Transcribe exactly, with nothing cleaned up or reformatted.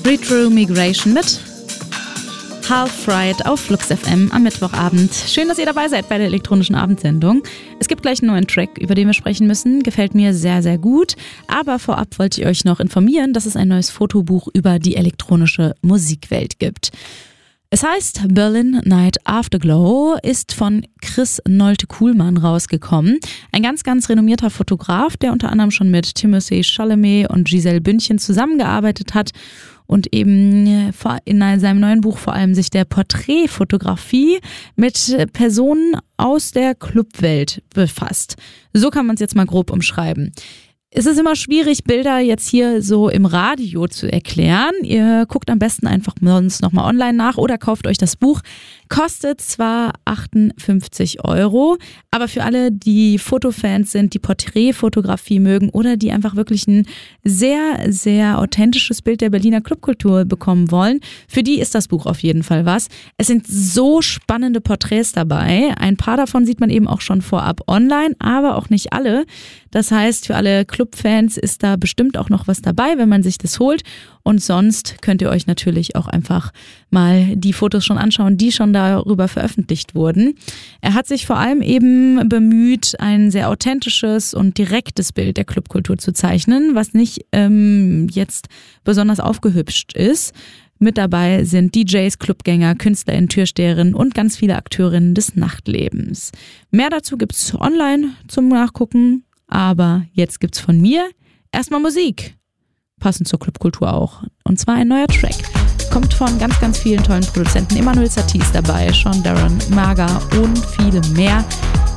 Retro Migration mit Half Fried auf Flux F M am Mittwochabend. Schön, dass ihr dabei seid bei der elektronischen Abendsendung. Es gibt gleich einen neuen Track, über den wir sprechen müssen. Gefällt mir sehr, sehr gut. Aber vorab wollte ich euch noch informieren, dass es ein neues Fotobuch über die elektronische Musikwelt gibt. Es heißt Berlin Night Afterglow, ist von Chris Nolte-Kuhlmann rausgekommen. Ein ganz, ganz renommierter Fotograf, der unter anderem schon mit Timothée Chalamet und Giselle Bündchen zusammengearbeitet hat und eben in seinem neuen Buch vor allem sich der Porträtfotografie mit Personen aus der Clubwelt befasst. So kann man es jetzt mal grob umschreiben. Es ist immer schwierig, Bilder jetzt hier so im Radio zu erklären. Ihr guckt am besten einfach sonst nochmal online nach oder kauft euch das Buch. Kostet zwar achtundfünfzig Euro, aber für alle, die Fotofans sind, die Porträtfotografie mögen oder die einfach wirklich ein sehr, sehr authentisches Bild der Berliner Clubkultur bekommen wollen, für die ist das Buch auf jeden Fall was. Es sind so spannende Porträts dabei. Ein paar davon sieht man eben auch schon vorab online, aber auch nicht alle. Das heißt, für alle Clubfans ist da bestimmt auch noch was dabei, wenn man sich das holt. Und sonst könnt ihr euch natürlich auch einfach mal die Fotos schon anschauen, die schon darüber veröffentlicht wurden. Er hat sich vor allem eben bemüht, ein sehr authentisches und direktes Bild der Clubkultur zu zeichnen, was nicht ähm, jetzt besonders aufgehübscht ist. Mit dabei sind D Js, Clubgänger, KünstlerInnen, Türsteherinnen und ganz viele Akteurinnen des Nachtlebens. Mehr dazu gibt's online zum Nachgucken, aber jetzt gibt's von mir erstmal Musik. Passend zur Clubkultur auch. Und zwar ein neuer Track. Kommt von ganz, ganz vielen tollen Produzenten. Emmanuel Satie ist dabei, Sean Darren, Maga und viele mehr.